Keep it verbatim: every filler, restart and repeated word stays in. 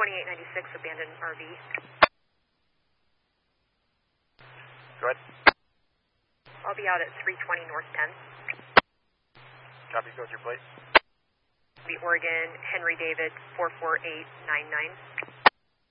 twenty-eight ninety-six, abandoned R V. Go ahead. I'll be out at three twenty North ten. Copy, go with your plate. The Oregon, Henry David, four four eight nine nine.